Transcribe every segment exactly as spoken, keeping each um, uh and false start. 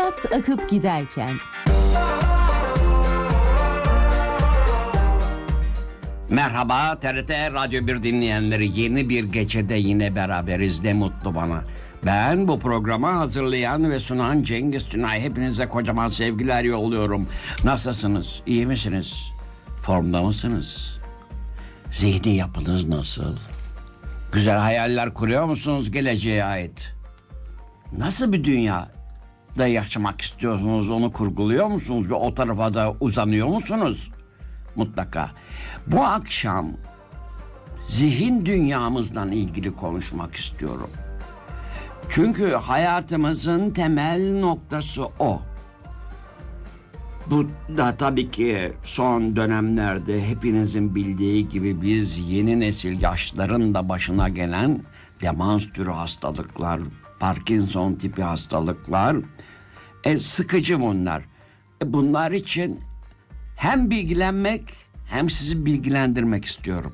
Hayat akıp giderken. Merhaba T R T Radyo bir dinleyenleri, yeni bir gecede yine beraberiz, ne mutlu bana. Ben bu programı hazırlayan ve sunan Cengiz Tünay. Hepinize kocaman sevgiler yolluyorum. Nasılsınız? İyi misiniz? Formda mısınız? Zihni yapınız nasıl? Güzel hayaller kuruyor musunuz geleceğe ait? Nasıl bir dünyada yaşamak istiyorsunuz, onu kurguluyor musunuz ve o tarafa da uzanıyor musunuz? Mutlaka. Bu akşam zihin dünyamızla ilgili konuşmak istiyorum. Çünkü hayatımızın temel noktası o. Bu da tabii ki son dönemlerde hepinizin bildiği gibi biz yeni nesil yaşların da başına gelen demans türü hastalıklar, Parkinson tipi hastalıklar, e, sıkıcı bunlar. E, bunlar için hem bilgilenmek hem sizi bilgilendirmek istiyorum.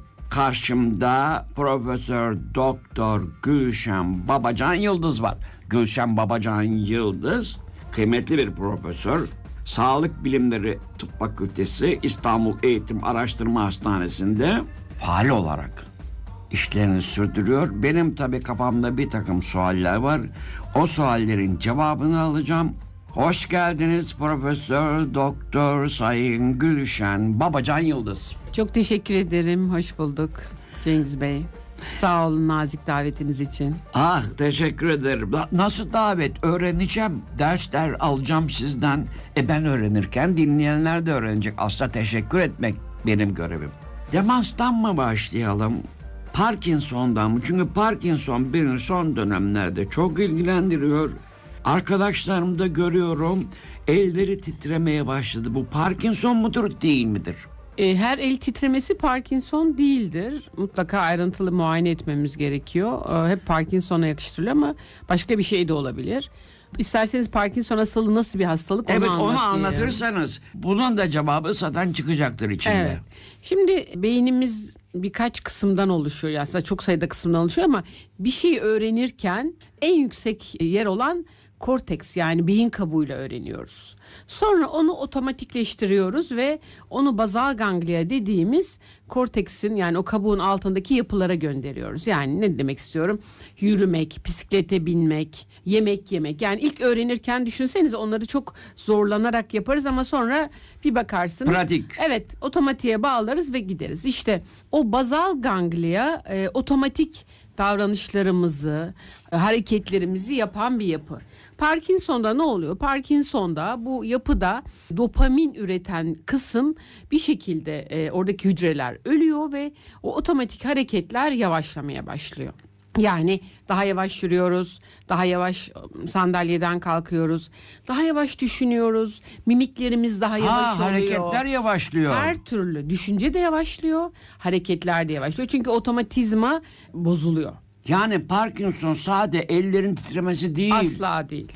Karşımda Profesör Doktor Gülşen Babacan Yıldız var. Gülşen Babacan Yıldız kıymetli bir profesör. Sağlık Bilimleri Tıp Fakültesi İstanbul Eğitim Araştırma Hastanesi'nde faal olarak işlerini sürdürüyor. Benim tabii kafamda bir takım sualler var. O suallerin cevabını alacağım. Hoş geldiniz Profesör Doktor Sayın Gülşen Babacan Yıldız. Çok teşekkür ederim. Hoş bulduk Cengiz Bey. Sağ olun nazik davetiniz için. Ah, teşekkür ederim. Nasıl davet? Öğreneceğim. Dersler alacağım sizden. E ben öğrenirken dinleyenler de öğrenecek. Aslında teşekkür etmek benim görevim. Demanstan mı başlayalım? Parkinson'dan mı? Çünkü Parkinson beni son dönemlerde çok ilgilendiriyor. Arkadaşlarımda görüyorum, elleri titremeye başladı. Bu Parkinson mudur, değil midir? E, her el titremesi Parkinson değildir. Mutlaka ayrıntılı muayene etmemiz gerekiyor. E, hep Parkinson'a yakıştırılıyor ama başka bir şey de olabilir. İsterseniz Parkinson hastalığı nasıl bir hastalık onu evet, anlatayım. onu anlatırsanız bunun da cevabı zaten çıkacaktır içinde. Evet. Şimdi beynimiz birkaç kısımdan oluşuyor. Aslında çok sayıda kısımdan oluşuyor ama bir şeyi öğrenirken en yüksek yer olan korteks, yani beyin kabuğuyla öğreniyoruz. Sonra onu otomatikleştiriyoruz ve onu bazal ganglia dediğimiz korteksin, yani o kabuğun altındaki yapılara gönderiyoruz. Yani ne demek istiyorum? Yürümek, bisiklete binmek, yemek yemek. Yani ilk öğrenirken düşünsenize onları çok zorlanarak yaparız ama sonra bir bakarsınız. Pratik. Evet, otomatiğe bağlarız ve gideriz. İşte o bazal ganglia e, otomatik davranışlarımızı, hareketlerimizi yapan bir yapı. Parkinson'da ne oluyor? Parkinson'da bu yapıda dopamin üreten kısım bir şekilde e, oradaki hücreler ölüyor ve o otomatik hareketler yavaşlamaya başlıyor. Yani daha yavaş yürüyoruz, daha yavaş sandalyeden kalkıyoruz, daha yavaş düşünüyoruz, mimiklerimiz daha yavaş ha, oluyor. Hareketler yavaşlıyor. Her türlü düşünce de yavaşlıyor, hareketler de yavaşlıyor. Çünkü otomatizma bozuluyor. Yani Parkinson sade ellerin titremesi değil. Asla değil.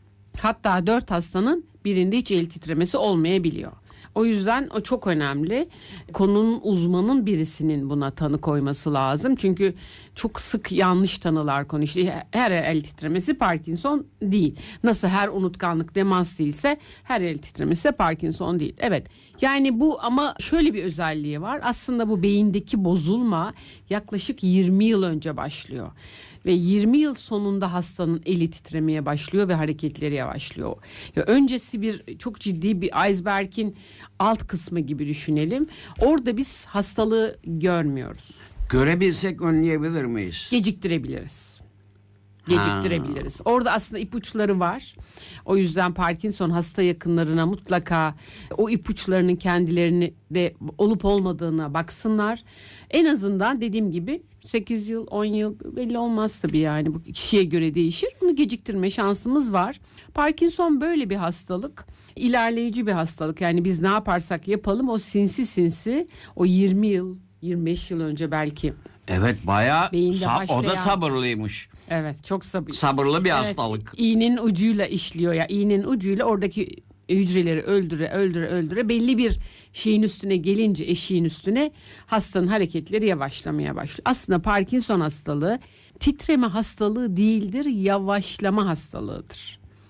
Hatta dört hastanın birinde hiç el titremesi olmayabiliyor. O yüzden o çok önemli. Konunun uzmanın birisinin buna tanı koyması lazım. Çünkü çok sık yanlış tanılar konu. İşte her el titremesi Parkinson değil. Nasıl her unutkanlık demans değilse her el titremesi de Parkinson değil. Evet. Yani bu, ama şöyle bir özelliği var. Aslında bu beyindeki bozulma yaklaşık yirmi yıl önce başlıyor. Ve yirmi yıl sonunda hastanın eli titremeye başlıyor ve hareketleri yavaşlıyor. Ya öncesi bir çok ciddi bir iceberg'in alt kısmı gibi düşünelim. Orada biz hastalığı görmüyoruz. Görebilsek önleyebilir miyiz? Geciktirebiliriz. Geciktirebiliriz. Ha. Orada aslında ipuçları var. O yüzden Parkinson hasta yakınlarına mutlaka o ipuçlarının kendilerini de olup olmadığına baksınlar. En azından dediğim gibi sekiz yıl, on yıl belli olmaz tabii, yani bu kişiye göre değişir. Bunu geciktirme şansımız var. Parkinson böyle bir hastalık. İlerleyici bir hastalık. Yani biz ne yaparsak yapalım o sinsi sinsi o yirmi yıl, yirmi beş yıl önce belki. Evet, bayağı sab- başlayan... o da sabırlıymış. Evet, çok sabır. Sabırlı bir evet, hastalık. İğnenin ucuyla işliyor ya. İğnenin ucuyla oradaki hücreleri öldüre öldüre öldüre belli bir şeyin üstüne gelince, eşiğin üstüne hastanın hareketleri yavaşlamaya başlıyor. Aslında Parkinson hastalığı titreme hastalığı değildir, yavaşlama hastalığıdır.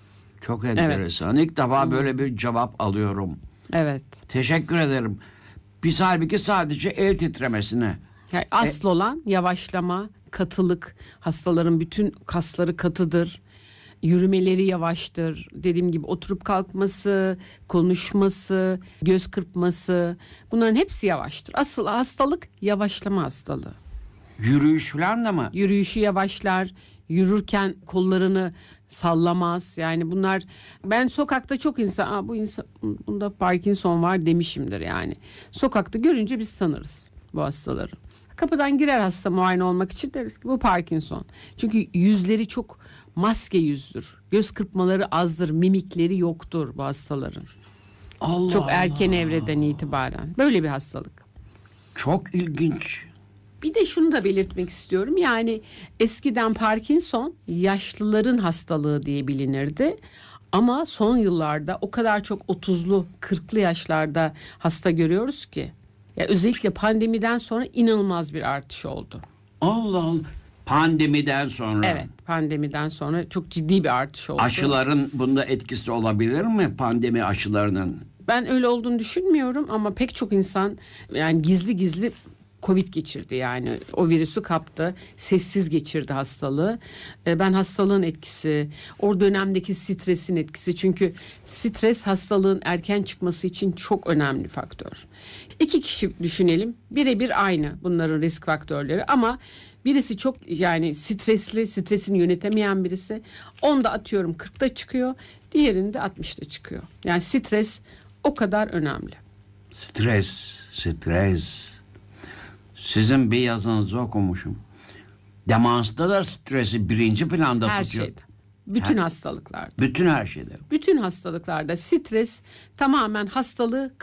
Çok enteresan. İlk defa böyle bir cevap alıyorum. Evet. Teşekkür ederim. Biz halbuki sadece el titremesine. Yani asıl olan yavaşlama, katılık. Hastaların bütün kasları katıdır. Yürümeleri yavaştır. Dediğim gibi oturup kalkması, konuşması, göz kırpması, bunların hepsi yavaştır. Asıl hastalık yavaşlama hastalığı. Yürüyüş falan da mı? Yürüyüşü yavaşlar, yürürken kollarını sallamaz. Yani bunlar, ben sokakta çok insan, Aa, bu insan bunda Parkinson var demişimdir yani. Sokakta görünce biz tanırız bu hastaları. Kapıdan girer hasta muayene olmak için, deriz ki bu Parkinson. Çünkü yüzleri çok maske yüzdür. Göz kırpmaları azdır, mimikleri yoktur bu hastaların. Allah Çok erken Allah. evreden itibaren. Böyle bir hastalık. Çok ilginç. Bir de şunu da belirtmek istiyorum. Yani eskiden Parkinson yaşlıların hastalığı diye bilinirdi. Ama son yıllarda o kadar çok otuzlu, kırklı yaşlarda hasta görüyoruz ki. Ya özellikle pandemiden sonra inanılmaz bir artış oldu. Allah Allah. Pandemiden sonra. Evet, pandemiden sonra çok ciddi bir artış oldu. Aşıların bunda etkisi olabilir mi? Pandemi aşılarının. Ben öyle olduğunu düşünmüyorum ama pek çok insan yani gizli gizli Covid geçirdi, yani o virüsü kaptı, sessiz geçirdi hastalığı. Ben hastalığın etkisi, o dönemdeki stresin etkisi, çünkü stres hastalığın erken çıkması için çok önemli faktör. İki kişi düşünelim, birebir aynı bunların risk faktörleri ama birisi çok yani stresli, stresini yönetemeyen birisi, onda atıyorum kırkta çıkıyor, diğerinde altmışta çıkıyor. Yani stres o kadar önemli. Stres, stres. Sizin bir yazınızı okumuşum. Demansta da stresi birinci planda Her tutuyor. şeyde. Bütün Her- hastalıklarda. Bütün her şeyde. Bütün hastalıklarda stres tamamen hastalığı